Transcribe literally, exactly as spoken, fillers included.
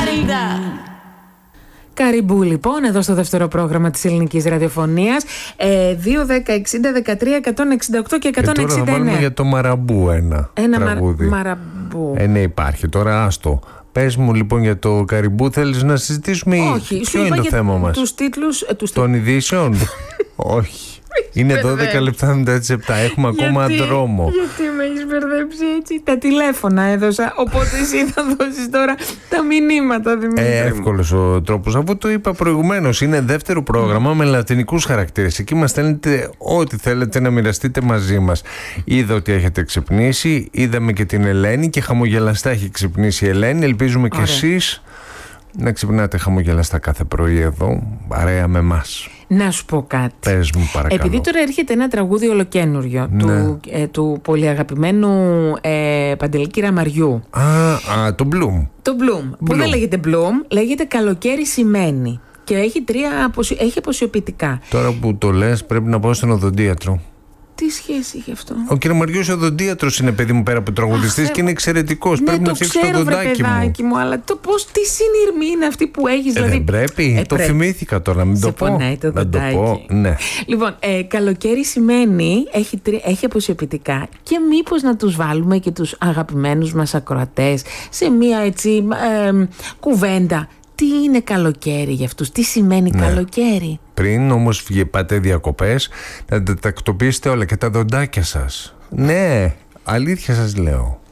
Καριμπού λοιπόν, εδώ στο δεύτερο πρόγραμμα της ελληνικής ραδιοφωνίας, ε, δύο, δέκα, εξήντα, δεκατρία, εκατόν εξήντα οκτώ και εκατόν εξήντα εννέα. Και τώρα θα βάλουμε για το Μαραμπού ένα, ένα τραγούδι. Μα, μαραμπού. Ε, ναι, υπάρχει. Τώρα άστο. Πες μου λοιπόν για το Καριμπού, θέλεις να συζητήσουμε? Όχι, ποιο είναι το θέμα μας? Τους τίτλους, ε, τους των ειδήσεων? Όχι. Είναι δώδεκα λεπτά μετά τις επτά. Έχουμε ακόμα γιατί, δρόμο. Γιατί με έχεις μπερδέψει έτσι? Τα τηλέφωνα έδωσα. Οπότε εσύ θα δώσεις τώρα τα μηνύματα, Δημήτρη. Ε, εύκολος ο τρόπος. Αφού το είπα προηγουμένως, είναι δεύτερο πρόγραμμα mm. με λατινικούς χαρακτήρες. Εκεί μας στέλνετε ό,τι θέλετε να μοιραστείτε μαζί μας. Είδα ότι έχετε ξυπνήσει. Είδαμε και την Ελένη και χαμογελαστά έχει ξυπνήσει η Ελένη. Ελπίζουμε και εσείς να ξυπνάτε χαμογελαστά κάθε πρωί εδώ, παρέα με εμάς. Να σου πω κάτι. Πες μου παρακαλώ. Επειδή τώρα έρχεται ένα τραγούδι ολοκένουργιο, ναι, του, ε, του πολύ αγαπημένου ε, Παντελή Κυραμαριού. Α, α, το Bloom. Το Bloom, Bloom. Που δεν λέγεται Bloom, λέγεται Καλοκαίρι σημαίνει. Και έχει τρία αποσι... έχει αποσιοποιητικά. Τώρα που το λες πρέπει να πάω στον οδοντίατρο. Τι σχέση έχει αυτό? Ο Κυραμαριός οδοντίατρος είναι, παιδί μου, πέρα από τραγουδιστής, και είναι εξαιρετικός. Ναι, πρέπει το να φτιάξει το ξέρω, δοντάκι βρε, παιδάκι μου. μου. Αλλά το πώς, τι συνειρμή είναι αυτή που έχεις, ε, δηλαδή. Δεν πρέπει. Ε, το πρέπει. θυμήθηκα τώρα, μην σε το πω. πονάει το να το πω, ναι. Λοιπόν, ε, καλοκαίρι σημαίνει, έχει, έχει αποσιοποιητικά. Και μήπως να τους βάλουμε και τους αγαπημένους μας ακροατές σε μία έτσι ε, κουβέντα. Τι είναι καλοκαίρι για αυτούς, τι σημαίνει ναι. καλοκαίρι. Πριν όμως πάτε διακοπές, να τα τακτοποιήσετε όλα και τα δοντάκια σας. Ναι, αλήθεια σας λέω.